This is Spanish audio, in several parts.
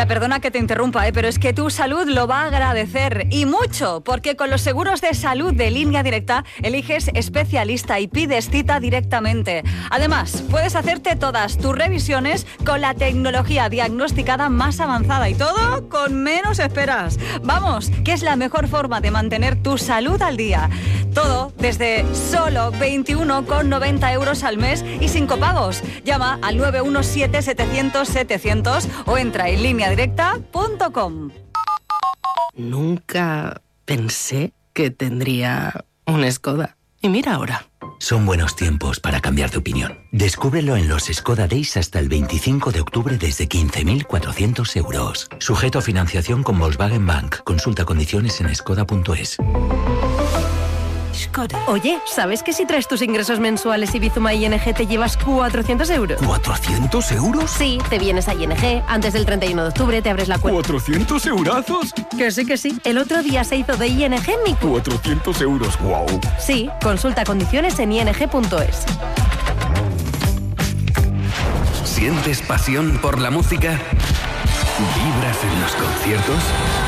Mira, perdona que te interrumpa, pero es que tu salud lo va a agradecer y mucho, porque con los seguros de salud de Línea Directa eliges especialista y pides cita directamente. Además, puedes hacerte todas tus revisiones con la tecnología diagnosticada más avanzada y todo con menos esperas. Vamos, que es la mejor forma de mantener tu salud al día. Todo desde solo 21,90 euros al mes y sin copagos. Llama al 917-700-700 o entra en lineadirecta.com. Nunca pensé que tendría un Skoda. Y mira ahora. Son buenos tiempos para cambiar de opinión. Descúbrelo en los Skoda Days hasta el 25 de octubre desde 15.400 euros. Sujeto a financiación con Volkswagen Bank. Consulta condiciones en skoda.es. Oye, ¿sabes que si traes tus ingresos mensuales y Bizuma ING te llevas 400 euros? ¿400 euros? Sí, te vienes a ING, antes del 31 de octubre te abres la cuenta. ¿400 eurazos? Que sí. El otro día se hizo de ING mi cuenta. 400 euros, wow. Sí, consulta condiciones en ing.es. ¿Sientes pasión por la música? ¿Vibras en los conciertos?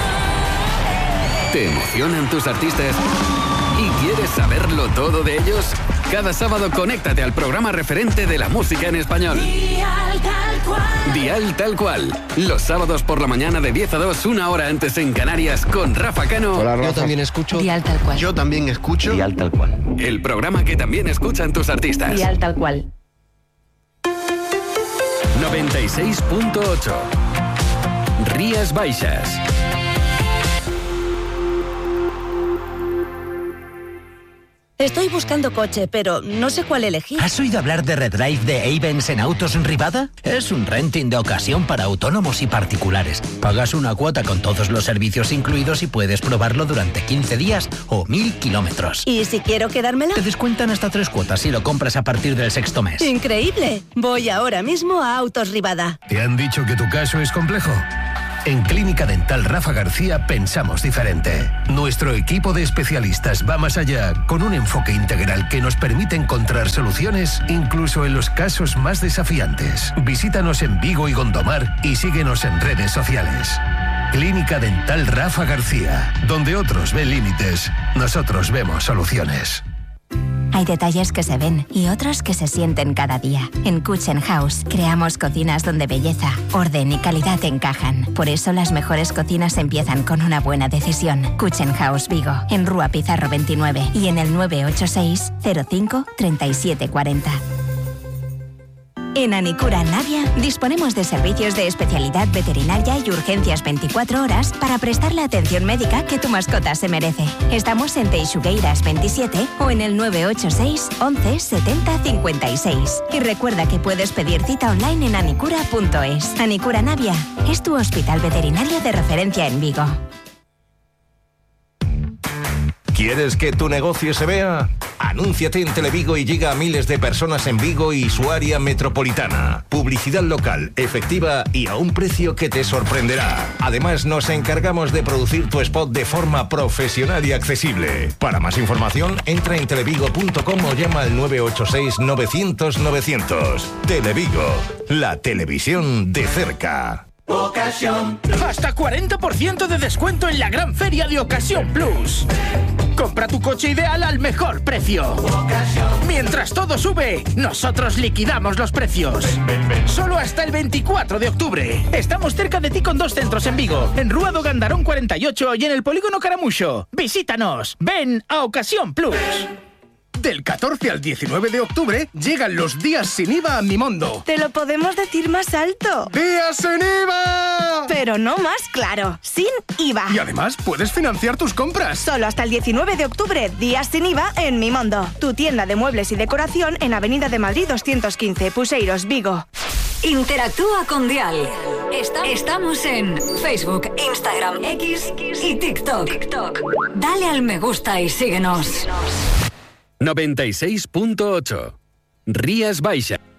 ¿Te emocionan tus artistas? ¿Y quieres saberlo todo de ellos? Cada sábado conéctate al programa referente de la música en español. Dial Tal Cual. Dial Tal Cual. Los sábados por la mañana de 10 a 2, una hora antes en Canarias, con Rafa Cano. Hola, Rafa. Yo también escucho Dial Tal Cual. Yo también escucho Dial Tal Cual. El programa que también escuchan tus artistas. Dial Tal Cual. 96.8 Rías Baixas. Estoy buscando coche, pero no sé cuál elegir. ¿Has oído hablar de Redrive de Ayvens en Autos en Rivada? Es un renting de ocasión para autónomos y particulares. Pagas una cuota con todos los servicios incluidos y puedes probarlo durante 15 días o 1.000 kilómetros. ¿Y si quiero quedármela? Te descuentan hasta 3 cuotas si lo compras a partir del 6º mes. ¡Increíble! Voy ahora mismo a Autos Rivada. ¿Te han dicho que tu caso es complejo? En Clínica Dental Rafa García pensamos diferente. Nuestro equipo de especialistas va más allá, con un enfoque integral que nos permite encontrar soluciones incluso en los casos más desafiantes. Visítanos en Vigo y Gondomar y síguenos en redes sociales. Clínica Dental Rafa García, donde otros ven límites, nosotros vemos soluciones. Hay detalles que se ven y otros que se sienten cada día. En Kitchen House creamos cocinas donde belleza, orden y calidad encajan. Por eso las mejores cocinas empiezan con una buena decisión. Kitchen House Vigo, en Rúa Pizarro 29 y en el 986 05 37 40. En Anicura Navia disponemos de servicios de especialidad veterinaria y urgencias 24 horas para prestar la atención médica que tu mascota se merece. Estamos en Teixugueiras 27 o en el 986 11 70 56. Y recuerda que puedes pedir cita online en anicura.es. Anicura Navia es tu hospital veterinario de referencia en Vigo. ¿Quieres que tu negocio se vea? Anúnciate en Televigo y llega a miles de personas en Vigo y su área metropolitana. Publicidad local, efectiva y a un precio que te sorprenderá. Además, nos encargamos de producir tu spot de forma profesional y accesible. Para más información, entra en televigo.com o llama al 986 900 900. Televigo, la televisión de cerca. Ocasión. Hasta 40% de descuento en la gran feria de Ocasión Plus. Compra tu coche ideal al mejor precio. Mientras todo sube, nosotros liquidamos los precios. Solo hasta el 24 de octubre. Estamos cerca de ti con 2 centros en Vigo, en Rúa do Gandarón 48 y en el Polígono Caramuxo. Visítanos. Ven a Ocasión Plus. Del 14 al 19 de octubre llegan los días sin IVA a Mimondo. Te lo podemos decir más alto. ¡Días sin IVA! Pero no más claro, sin IVA. Y además puedes financiar tus compras. Solo hasta el 19 de octubre, días sin IVA en Mimondo. Tu tienda de muebles y decoración en Avenida de Madrid 215, Puseiros, Vigo. Interactúa con Dial. Estamos en Facebook, Instagram, X y TikTok. Dale al me gusta y síguenos. 96.8 Rías Baixas.